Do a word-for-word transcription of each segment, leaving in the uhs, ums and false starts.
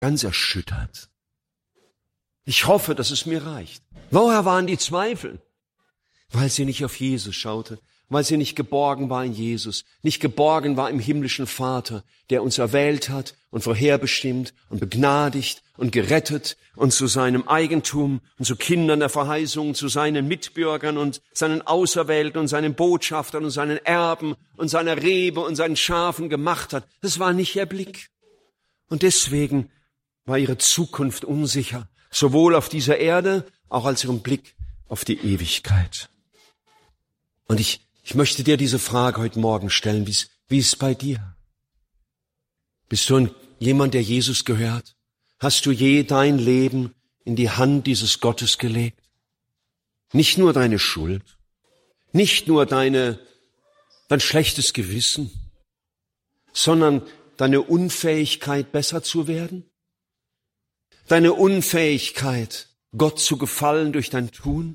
ganz erschüttert. Ich hoffe, dass es mir reicht. Woher waren die Zweifel? Weil sie nicht auf Jesus schaute, weil sie nicht geborgen war in Jesus, nicht geborgen war im himmlischen Vater, der uns erwählt hat und vorherbestimmt und begnadigt und gerettet und zu seinem Eigentum und zu Kindern der Verheißung, zu seinen Mitbürgern und seinen Auserwählten und seinen Botschaftern und seinen Erben und seiner Rebe und seinen Schafen gemacht hat. Das war nicht ihr Blick. Und deswegen war ihre Zukunft unsicher, sowohl auf dieser Erde, auch als ihren Blick auf die Ewigkeit. Und ich, ich möchte dir diese Frage heute Morgen stellen, wie, wie ist es bei dir? Bist du ein, jemand, der Jesus gehört? Hast du je dein Leben in die Hand dieses Gottes gelegt? Nicht nur deine Schuld, nicht nur deine, dein schlechtes Gewissen, sondern deine Unfähigkeit, besser zu werden? Deine Unfähigkeit, Gott zu gefallen durch dein Tun?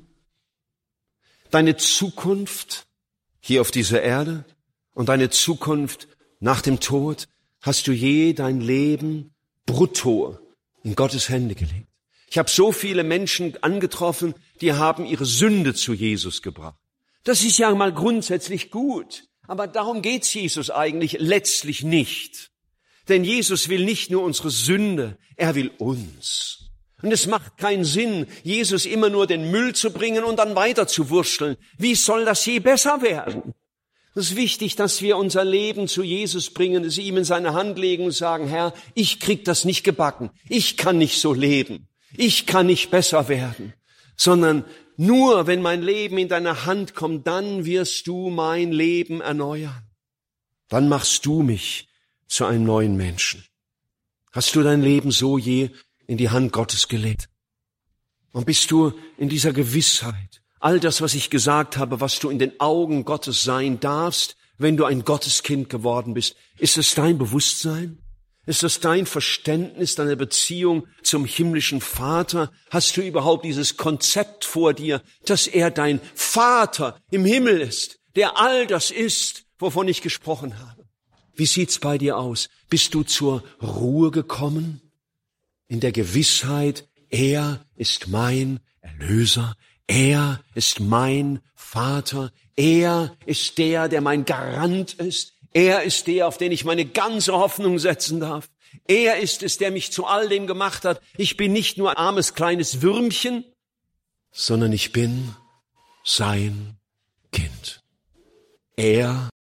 Deine Zukunft hier auf dieser Erde und deine Zukunft nach dem Tod, hast du je dein Leben brutto in Gottes Hände gelegt? Ich habe so viele Menschen angetroffen, die haben ihre Sünde zu Jesus gebracht. Das ist ja mal grundsätzlich gut, aber darum geht's Jesus eigentlich letztlich nicht. Denn Jesus will nicht nur unsere Sünde, er will uns. Und es macht keinen Sinn, Jesus immer nur den Müll zu bringen und dann weiter zu wursteln. Wie soll das je besser werden? Es ist wichtig, dass wir unser Leben zu Jesus bringen, es ihm in seine Hand legen und sagen, Herr, ich krieg das nicht gebacken. Ich kann nicht so leben. Ich kann nicht besser werden. Sondern nur, wenn mein Leben in deine Hand kommt, dann wirst du mein Leben erneuern. Dann machst du mich zu einem neuen Menschen. Hast du dein Leben so je in die Hand Gottes gelegt? Und bist du in dieser Gewissheit, all das, was ich gesagt habe, was du in den Augen Gottes sein darfst, wenn du ein Gotteskind geworden bist, ist es dein Bewusstsein? Ist es dein Verständnis, deine Beziehung zum himmlischen Vater? Hast du überhaupt dieses Konzept vor dir, dass er dein Vater im Himmel ist, der all das ist, wovon ich gesprochen habe? Wie sieht's bei dir aus? Bist du zur Ruhe gekommen? In der Gewissheit, er ist mein Erlöser, er ist mein Vater, er ist der, der mein Garant ist, er ist der, auf den ich meine ganze Hoffnung setzen darf. Er ist es, der mich zu all dem gemacht hat. Ich bin nicht nur armes kleines Würmchen, sondern ich bin sein Kind. Er